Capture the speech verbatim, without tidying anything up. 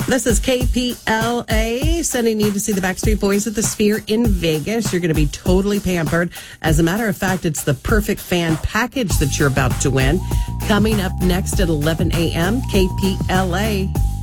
This is K P L A sending you to see the Backstreet Boys at the Sphere in Vegas. You're going to be totally pampered. As a matter of fact, it's the perfect fan package that you're about to win. Coming up next at eleven a.m., K P L A.